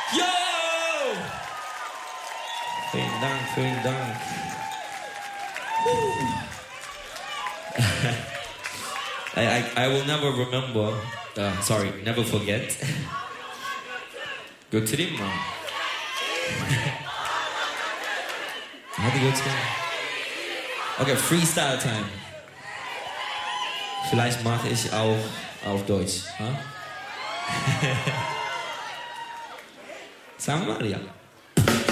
Yo! Vielen Dank, vielen Dank. I will never remember, never forget. Go to the mom. Hadi götürün. Okay, Freestyle Time. Vielleicht mache ich auch auf Deutsch. Huh? Sagen wir mal, ja.